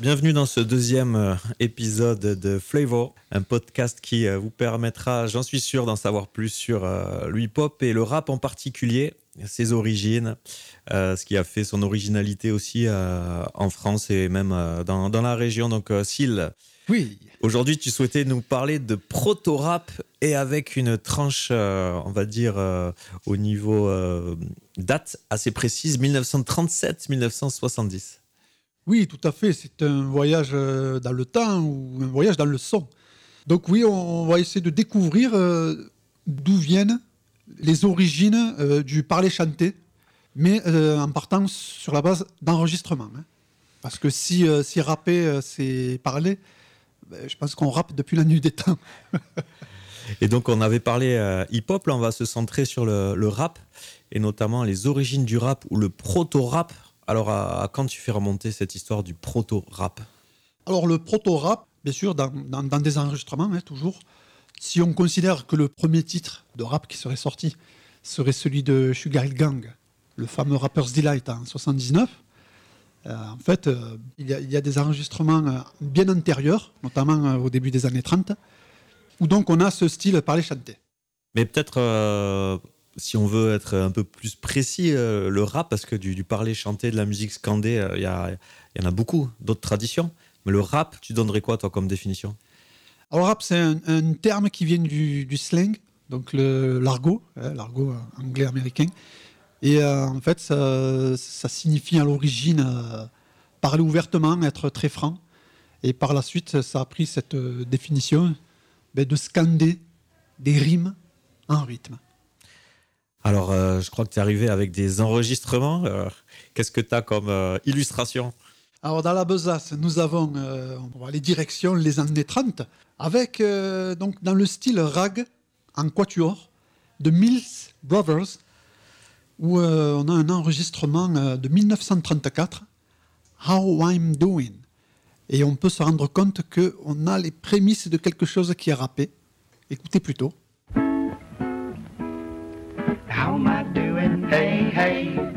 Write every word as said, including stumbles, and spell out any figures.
Bienvenue dans ce deuxième euh, épisode de Flavor, un podcast qui euh, vous permettra, j'en suis sûr, d'en savoir plus sur euh, le hip-hop et le rap en particulier, ses origines, euh, ce qui a fait son originalité aussi euh, en France et même euh, dans, dans la région. Donc, euh, Syl, oui. Aujourd'hui, tu souhaitais nous parler de proto-rap et avec une tranche, euh, on va dire, euh, au niveau euh, date assez précise, dix-neuf cent trente-sept à dix-neuf cent soixante-dix. Oui, tout à fait. C'est un voyage dans le temps ou un voyage dans le son. Donc oui, on va essayer de découvrir euh, d'où viennent les origines euh, du parler-chanter, mais euh, en partant sur la base d'enregistrements. Hein. Parce que si, euh, si rapper, euh, c'est parler, ben, je pense qu'on rappe depuis la nuit des temps. Et donc, on avait parlé euh, hip-hop, là, on va se centrer sur le, le rap, et notamment les origines du rap ou le proto-rap. Alors, à, à quand tu fais remonter cette histoire du proto-rap ? Alors, le proto-rap, bien sûr, dans, dans, dans des enregistrements, hein, toujours. Si on considère que le premier titre de rap qui serait sorti serait celui de Sugar Hill Gang, le fameux Rapper's Delight en soixante-dix-neuf, euh, en fait, euh, il, y a, il y a des enregistrements euh, bien antérieurs, notamment euh, au début des années trente, où donc on a ce style parler-chanter. Mais peut-être... Euh... Si on veut être un peu plus précis, euh, le rap, parce que du, du parler chanté, de la musique scandée, il euh, y, y en a beaucoup d'autres traditions. Mais le rap, tu donnerais quoi, toi, comme définition ? Alors, rap, c'est un, un terme qui vient du, du slang, donc le, l'argot, hein, l'argot anglais-américain. Et euh, en fait, ça, ça signifie à l'origine euh, parler ouvertement, être très franc. Et par la suite, ça a pris cette euh, définition ben, de scander des rimes en rythme. Alors, euh, je crois que tu es arrivé avec des enregistrements. Euh, qu'est-ce que tu as comme euh, illustration ? Alors, dans la besace, nous avons euh, on va les directions, les années trente, avec, euh, donc, dans le style rag, en quatuor, de Mills Brothers, où euh, on a un enregistrement euh, de dix-neuf cent trente-quatre, How I'm Doing. Et on peut se rendre compte qu'on a les prémices de quelque chose qui est rappé. Écoutez plutôt. How am I doing? Hey, hey.